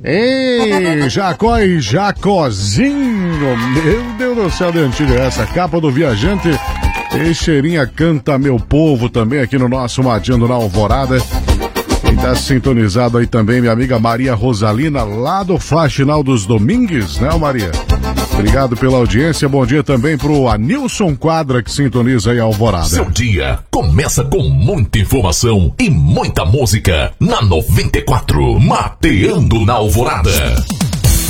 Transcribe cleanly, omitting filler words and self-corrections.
Ei, Jacó e Jacozinho. Meu Deus do céu, de antiga essa. Capa do Viajante. Teixeirinha canta Meu Povo também aqui no nosso Mateando na Alvorada. Quem tá sintonizado aí também, minha amiga Maria Rosalina, lá do Faxinal dos Domingues, né, Maria? Obrigado pela audiência. Bom dia também pro Anilson Quadra, que sintoniza aí a Alvorada. Seu dia começa com muita informação e muita música na 94, Mateando na Alvorada.